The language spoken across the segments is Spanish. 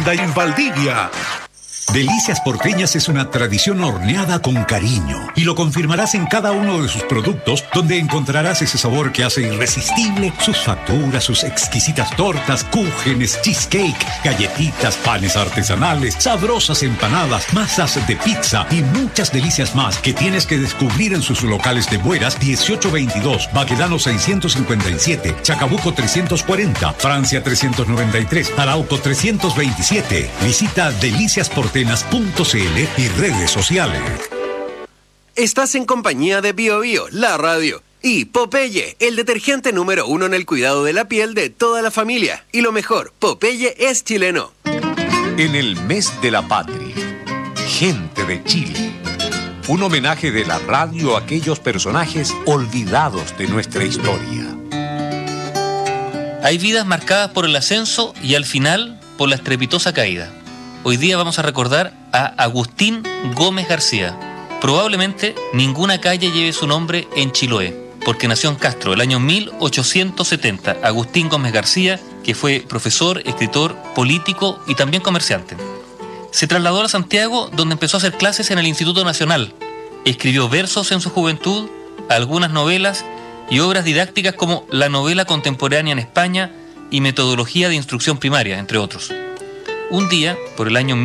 Miranda y en Valdivia. Delicias Porteñas es una tradición horneada con cariño y lo confirmarás en cada uno de sus productos, donde encontrarás ese sabor que hace irresistible sus facturas, sus exquisitas tortas, cúgenes, cheesecake, galletitas, panes artesanales, sabrosas empanadas, masas de pizza y muchas delicias más que tienes que descubrir en sus locales de Bueras 1822, Baquedano 657, Chacabuco 340, Francia 393, Arauco 327. Visita deliciasporteñas.cl y redes sociales. Estás en compañía de Bio Bio, la radio, y Popeye, el detergente número 1 en el cuidado de la piel de toda la familia. Y lo mejor, Popeye es chileno. En el mes de la patria, gente de Chile. Un homenaje de la radio a aquellos personajes olvidados de nuestra historia. Hay vidas marcadas por el ascenso y al final por la estrepitosa caída. Hoy día vamos a recordar a Agustín Gómez García. Probablemente ninguna calle lleve su nombre en Chiloé, porque nació en Castro el año 1870. Agustín Gómez García, que fue profesor, escritor, político y también comerciante. Se trasladó a Santiago, donde empezó a hacer clases en el Instituto Nacional. Escribió versos en su juventud, algunas novelas y obras didácticas como La novela contemporánea en España y Metodología de instrucción primaria, entre otros. Un día, por el año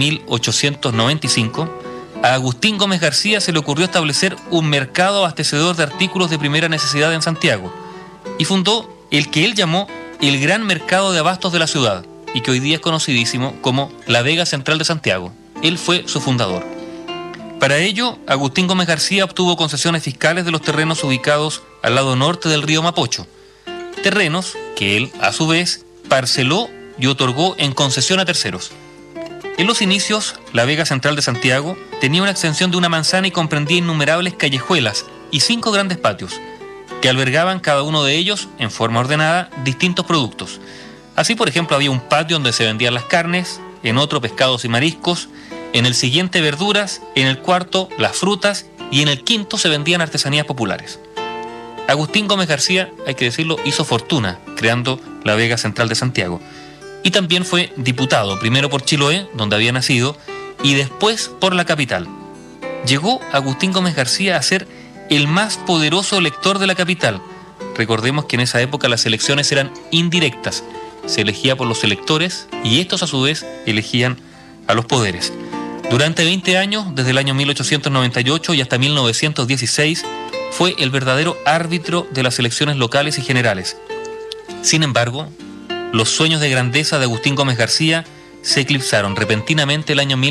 1895, a Agustín Gómez García se le ocurrió establecer un mercado abastecedor de artículos de primera necesidad en Santiago y fundó el que él llamó el Gran Mercado de Abastos de la ciudad y que hoy día es conocidísimo como la Vega Central de Santiago. Él fue su fundador. Para ello, Agustín Gómez García obtuvo concesiones fiscales de los terrenos ubicados al lado norte del río Mapocho, terrenos que él, a su vez, parceló y otorgó en concesión a terceros. En los inicios, la Vega Central de Santiago tenía una extensión de una manzana y comprendía innumerables callejuelas y 5 grandes patios, que albergaban cada uno de ellos, en forma ordenada, distintos productos. Así, por ejemplo, había un patio donde se vendían las carnes, en otro pescados y mariscos, en el siguiente verduras, en el cuarto las frutas y en el quinto se vendían artesanías populares. Agustín Gómez García, hay que decirlo, hizo fortuna creando la Vega Central de Santiago. Y también fue diputado, primero por Chiloé, donde había nacido, y después por la capital. Llegó Agustín Gómez García a ser el más poderoso elector de la capital. Recordemos que en esa época las elecciones eran indirectas. Se elegía por los electores y estos a su vez elegían a los poderes. Durante 20 años, desde el año 1898 y hasta 1916, fue el verdadero árbitro de las elecciones locales y generales. Sin embargo, los sueños de grandeza de Agustín Gómez García se eclipsaron repentinamente el año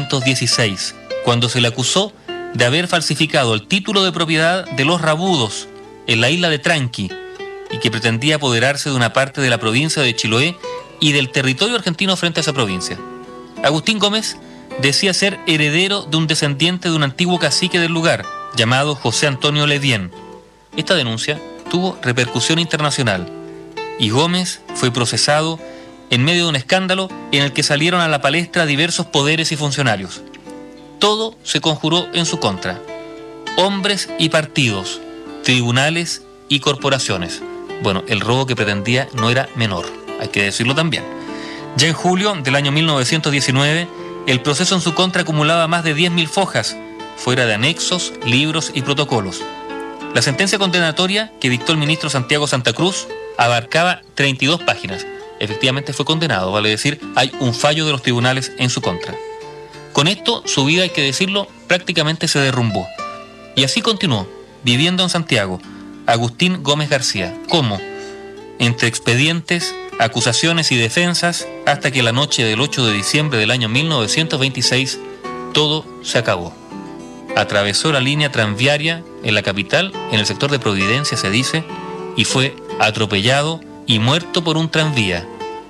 1916, cuando se le acusó de haber falsificado el título de propiedad de los Rabudos en la isla de Tranqui y que pretendía apoderarse de una parte de la provincia de Chiloé y del territorio argentino frente a esa provincia. Agustín Gómez decía ser heredero de un descendiente de un antiguo cacique del lugar, llamado José Antonio Ledien. Esta denuncia tuvo repercusión internacional y Gómez fue procesado en medio de un escándalo en el que salieron a la palestra diversos poderes y funcionarios. Todo se conjuró en su contra: hombres y partidos, tribunales y corporaciones. Bueno, el robo que pretendía no era menor, hay que decirlo también. Ya en julio del año 1919, el proceso en su contra acumulaba más de 10.000 fojas, fuera de anexos, libros y protocolos. La sentencia condenatoria que dictó el ministro Santiago Santa Cruz abarcaba 32 páginas. Efectivamente fue condenado, vale decir, hay un fallo de los tribunales en su contra. Con esto, su vida, hay que decirlo, prácticamente se derrumbó. Y así continuó, viviendo en Santiago, Agustín Gómez García. ¿Cómo? Entre expedientes, acusaciones y defensas, hasta que la noche del 8 de diciembre del año 1926, todo se acabó. Atravesó la línea tranviaria en la capital, en el sector de Providencia se dice, y fue atropellado y muerto por un tranvía.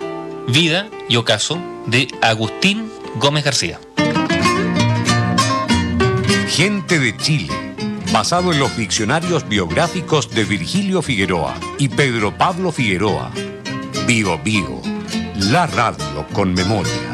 Vida y ocaso de Agustín Gómez García. Gente de Chile, basado en los diccionarios biográficos de Virgilio Figueroa y Pedro Pablo Figueroa. Bio Bio, la radio con memoria.